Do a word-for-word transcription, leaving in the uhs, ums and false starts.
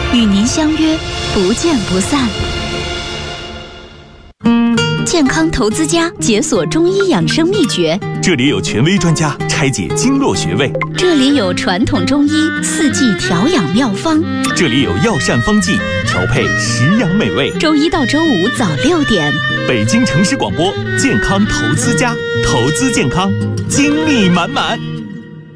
与您相约不见不散。健康投资家解锁中医养生秘诀， 这里有权威专家拆解经络穴位， 这里有传统中医四季调养妙方， 这里有药膳方剂调配食养美味。 周一到周五早六点， 北京城市广播健康投资家，投资健康，精力满满。